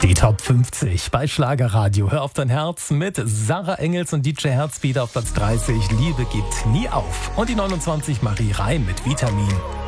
Die Top 50 bei Schlagerradio. Hör auf dein Herz mit Sarah Engels und DJ Herzbeat auf Platz 30. Liebe gibt nie auf. Und die 29 Marie Reim mit Vitamin.